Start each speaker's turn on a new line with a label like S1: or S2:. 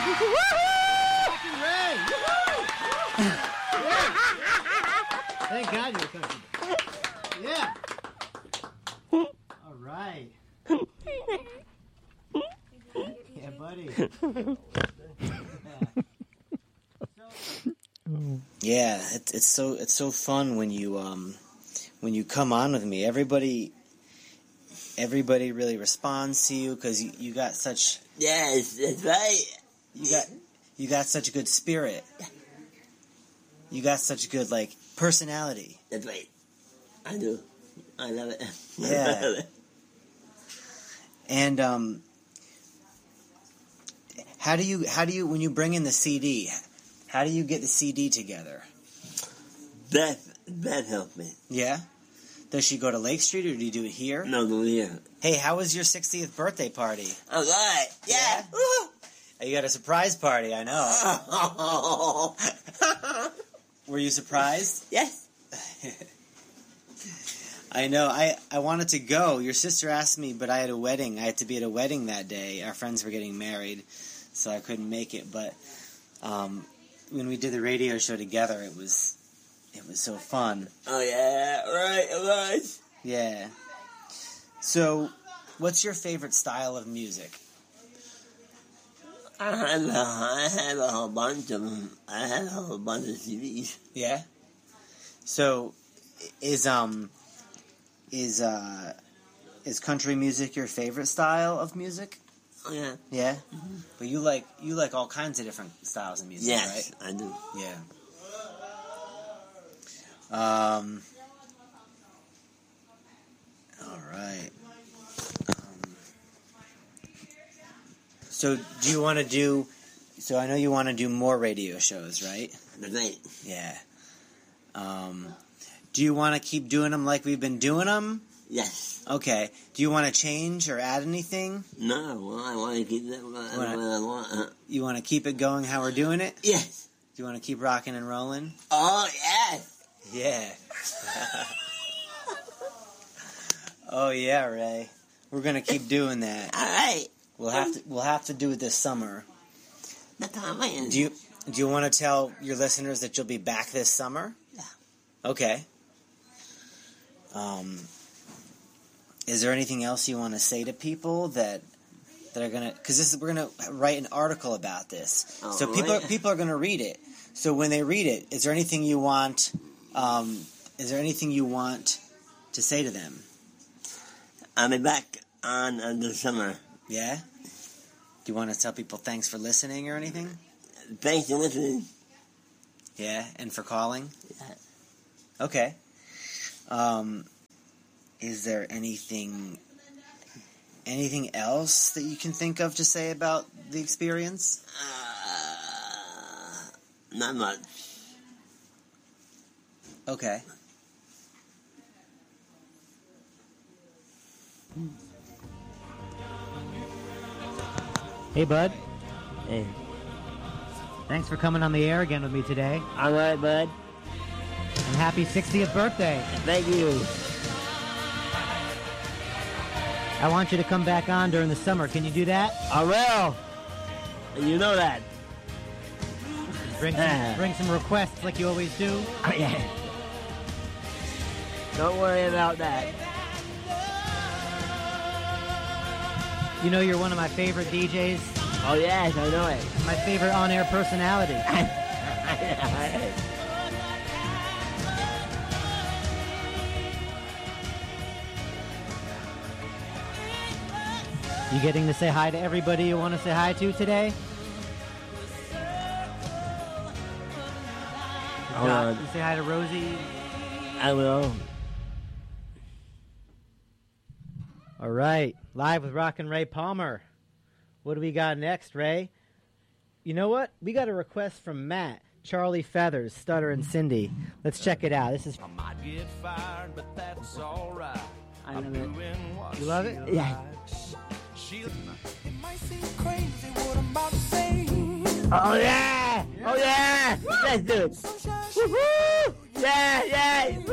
S1: Fucking Ray! Yeah. Thank God you're coming. Yeah. All right. Yeah, buddy. Yeah, it's so fun when you come on with me. Everybody really responds to you because you got such.
S2: Yes, that's right.
S1: You got such a good spirit. You got such good personality.
S2: That's right. I do. I love it.
S1: Yeah. And how do you when you bring in the CD? How do you get the CD together?
S2: Beth helped me.
S1: Yeah. Does she go to Lake Street or do you do it here?
S2: No, go here.
S1: Hey, how was your 60th birthday party?
S2: All right. Yeah.
S1: You got a surprise party, I know. Were you surprised?
S2: Yes.
S1: I know. I wanted to go. Your sister asked me, but I had a wedding. I had to be at a wedding that day. Our friends were getting married, so I couldn't make it. But when we did the radio show together, it was so fun.
S2: Oh yeah, right, it was.
S1: Yeah. So, what's your favorite style of music?
S2: I had a whole bunch of them. I had a whole bunch of CDs.
S1: Yeah. So, is country music your favorite style of music?
S2: Oh yeah.
S1: Yeah. Mm-hmm. But you like all kinds of different styles of music,
S2: yes,
S1: right?
S2: I do.
S1: Yeah. All right. So do you want to do? So I know you want to do more radio shows, right?
S2: That's right.
S1: Yeah. Do you want to keep doing them like we've been doing them?
S2: Yes.
S1: Okay. Do you want to change or add anything?
S2: No. Well, I want to keep that. I want.
S1: You want to keep it going how we're doing it?
S2: Yes.
S1: Do you want to keep rocking and rolling?
S2: Oh yes.
S1: Yeah. Oh yeah, Ray. We're gonna keep doing that.
S2: All right.
S1: We'll have to do it this summer.
S2: That's how I'm waiting.
S1: Do you want to tell your listeners that you'll be back this summer?
S2: Yeah.
S1: Okay. Is there anything else you want to say to people that are gonna? Because we're gonna write an article about this,
S2: oh,
S1: so people are gonna read it. So when they read it, is there anything you want? Is there anything you want to say to them?
S2: I'll be back on the summer.
S1: Yeah? Do you want to tell people thanks for listening or anything?
S2: Thanks for listening.
S1: Yeah, and for calling?
S2: Yeah.
S1: Okay. Is there anything else that you can think of to say about the experience?
S2: Not much.
S1: Okay. Hey, bud.
S2: Hey.
S1: Thanks for coming on the air again with me today.
S2: All right, bud.
S1: And happy 60th birthday.
S2: Thank you.
S1: I want you to come back on during the summer. Can you do that?
S2: I will. You know that.
S1: Bring some requests like you always do.
S2: Oh, yeah. Don't worry about that.
S1: You know you're one of my favorite DJs.
S2: Oh, yes, I know it.
S1: My favorite on-air personality. You getting to say hi to everybody you want to say hi to today? You say hi to Rosie?
S2: I will.
S1: All right. Live with Rockin' Ray Palmer. What do we got next, Ray? You know what? We got a request from Matt. Charlie Feathers, Stutter and Cindy. Let's check it out. This is...
S3: I might get fired, but that's all right.
S2: I love it.
S1: You love it?
S2: Yeah.
S3: It might seem crazy what I'm about to say.
S2: Oh, yeah. Oh, yeah. Let's do it. Woohoo. Yeah, yeah.